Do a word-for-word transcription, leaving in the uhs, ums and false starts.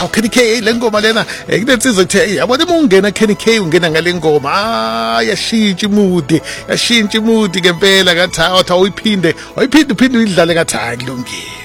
hawu Kenny K le ngoma lena kunensizwa ethe yabona uma ungena Kenny K ungena ngale ngoma ah yashintsha imudi yashintsha imudi ngempela ngathi awuthi uyiphinde uyiphinde uphinde uyidlale ngathi hayi kulungile.